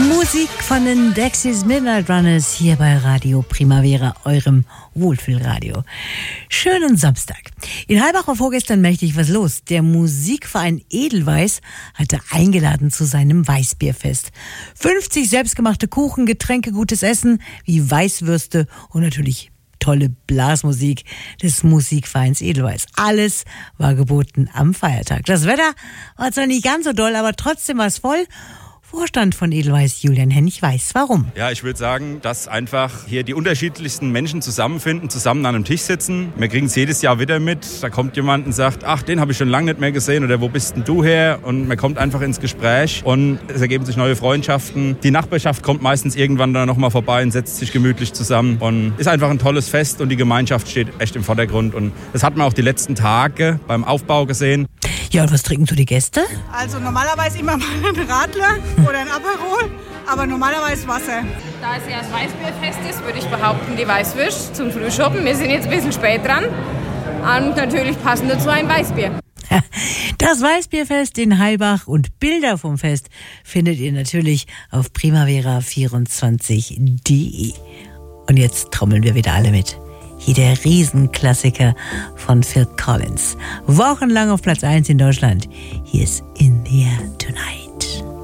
Musik von den Dexys Midnight Runners hier bei Radio Primavera, eurem Wohlfühlradio. Schönen Samstag. In Halbach war vorgestern mächtig was los. Der Musikverein Edelweiß hatte eingeladen zu seinem Weißbierfest. 50 selbstgemachte Kuchen, Getränke, gutes Essen wie Weißwürste und natürlich tolle Blasmusik des Musikvereins Edelweiß. Alles war geboten am Feiertag. Das Wetter war zwar nicht ganz so doll, aber trotzdem war es voll. Vorstand von Edelweiß, Julian Hennig, weiß warum. Ja, ich würde sagen, dass einfach hier die unterschiedlichsten Menschen zusammenfinden, zusammen an einem Tisch sitzen. Wir kriegen es jedes Jahr wieder mit. Da kommt jemand und sagt, ach, den habe ich schon lange nicht mehr gesehen oder wo bist denn du her? Und man kommt einfach ins Gespräch und es ergeben sich neue Freundschaften. Die Nachbarschaft kommt meistens irgendwann dann nochmal vorbei und setzt sich gemütlich zusammen. Und ist einfach ein tolles Fest und die Gemeinschaft steht echt im Vordergrund. Und das hat man auch die letzten Tage beim Aufbau gesehen. Ja, und was trinken so die Gäste? Also normalerweise immer mal ein Radler oder ein Aperol, aber normalerweise Wasser. Da es ja das Weißbierfest ist, würde ich behaupten, die Weißwürst zum Frühschoppen. Wir sind jetzt ein bisschen spät dran und natürlich passend dazu ein Weißbier. Das Weißbierfest in Heilbach und Bilder vom Fest findet ihr natürlich auf primavera24.de. Und jetzt trommeln wir wieder alle mit. Hier der Riesenklassiker von Phil Collins. Wochenlang auf Platz 1 in Deutschland. Hier ist In the Air Tonight.